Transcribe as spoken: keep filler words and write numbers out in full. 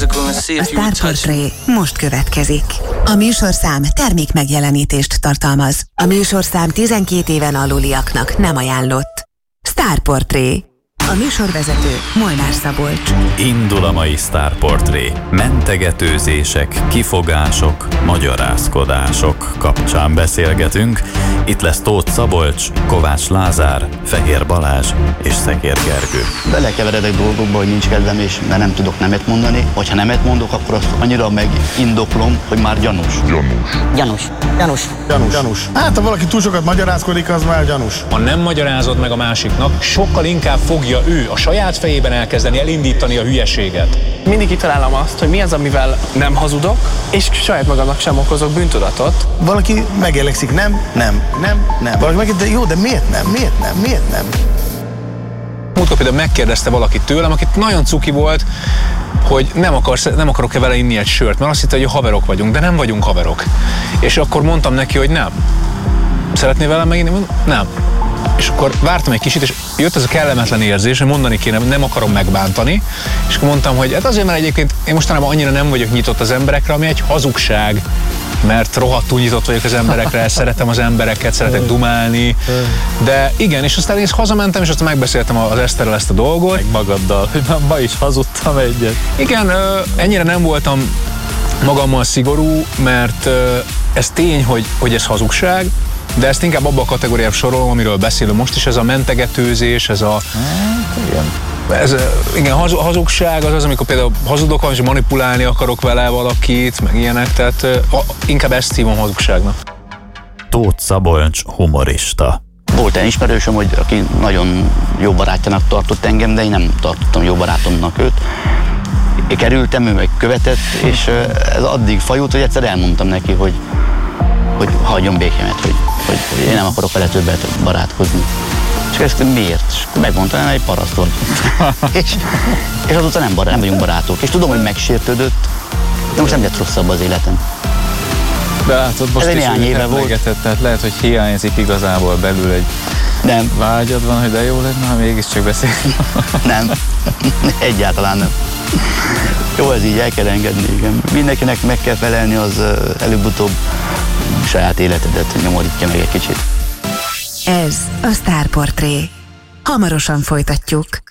A Sztárportré most következik. A műsorszám termék megjelenítést tartalmaz. A műsorszám tizenkét éven aluliaknak nem ajánlott. Sztárportré. A műsorvezető Molnár Szabolcs. Indul a mai Sztárportré. Mentegetőzések, kifogások, magyarázkodások kapcsán beszélgetünk. Itt lesz Tóth Szabolcs, Kovács Lázár, Fehér Balázs és Szekér Gergő. Belekeveredek dolgokba, hogy nincs kedvem, és mert nem tudok nemet mondani. Vagy ha nemet mondok, akkor azt annyira megindoklom, hogy már gyanús. Gyanús. Gyanús. Gyanús. Gyanús. Gyanús. Hát, ha valaki túl sokat magyarázkodik, az már gyanús. Ha nem magyarázod meg a másiknak, sokkal inkább fogja ő a saját fejében elkezdeni elindítani a hülyeséget. Mindig kitalálom azt, hogy mi az, amivel nem hazudok, és saját magamnak sem okozok bűntudatot. Valaki megelegszik, nem, nem, nem, nem. Valaki meg, de jó, de miért nem, miért nem, miért nem? Múltkor például megkérdezte valaki tőlem, akit nagyon cuki volt, hogy nem, akarsz, nem akarok-e vele inni egy sört, mert azt hitte, hogy haverok vagyunk, de nem vagyunk haverok. És akkor mondtam neki, hogy nem. Szeretnél velem meginni? Nem. És akkor vártam egy kicsit, és jött ez a kellemetlen érzés, hogy mondani kéne, nem akarom megbántani, és akkor mondtam, hogy hát azért, mert egyébként én mostanában annyira nem vagyok nyitott az emberekre, ami egy hazugság, mert rohadtul nyitott vagyok az emberekre, szeretem az embereket, szeretek dumálni, de igen, és aztán én hazamentem, és aztán megbeszéltem az Eszterrel ezt a dolgot. Meg magaddal, hogy már ma is hazudtam egyet. Igen, ennyire nem voltam magammal szigorú, mert ez tény, hogy, hogy ez hazugság, de ezt inkább abba a kategóriába sorolom, amiről beszélünk most is, ez a mentegetőzés, ez a... Hát, igen. Ez, igen, haz, hazugság az az, amikor például hazudok, és manipulálni akarok vele valakit, meg ilyenek, tehát a, inkább ezt hívom hazugságnak. Tóth Szabolcs humorista. Volt egy ismerősöm, hogy aki nagyon jó barátjának tartott engem, de én nem tartottam jó barátomnak őt. Én kerültem, ő meg követett, és ez addig fajult, hogy egyszer elmondtam neki, hogy, hogy hagyjon békémet, hogy, hogy, hogy én nem akarok vele többet barátkozni. És ezt miért? És megmondta, hogy egy paraszt vagy. és, és azóta nem, barát, nem vagyunk barátok. És tudom, hogy megsértődött, de most nem lett rosszabb az életem. De látod, most ez is néhány éve volt. Tehát lehet, hogy hiányzik igazából belül egy nem. vágyad van, hogy de jó lenne, ha mégiscsak beszélni. nem. Egyáltalán nem. Jó, ez így el kell engedni, igen. Mindenkinek meg kell felelni, az előbb-utóbb saját életedet nyomorítja meg egy kicsit. Ez a Sztárportré. Hamarosan folytatjuk.